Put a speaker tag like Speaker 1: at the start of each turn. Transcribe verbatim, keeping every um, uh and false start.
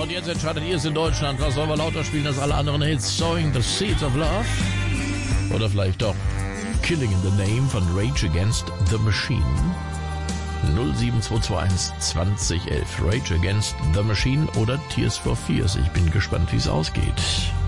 Speaker 1: und jetzt entscheidet ihr es in Deutschland. Was sollen wir lauter spielen als alle anderen Hits? Sowing the Seeds of Love? Oder vielleicht doch Killing in the Name von Rage Against the Machine? null sieben zwei zwei eins zwanzig elf. Rage Against the Machine oder Tears for Fears? Ich bin gespannt, wie es ausgeht.